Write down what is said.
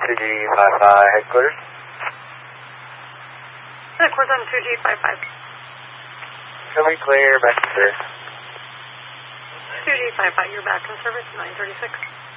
2G55 headquarters. Headquarters on 2G55. Can we clear back to service? 2G55, you're back in service, 936.